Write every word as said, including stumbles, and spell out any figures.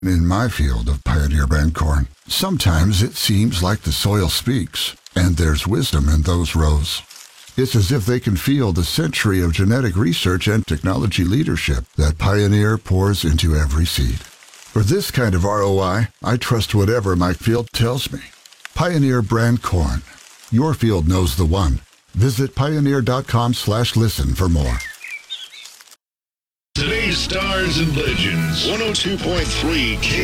In my field of Pioneer brand corn, sometimes it seems like the soil speaks, and there's wisdom in those rows. It's as if they can feel the century of genetic research and technology leadership that Pioneer pours into every seed. For this kind of R O I, I trust whatever my field tells me. Pioneer brand corn. Your field knows the one. Visit pioneer.com slash listen for more. Today's Stars and Legends, one oh two point three K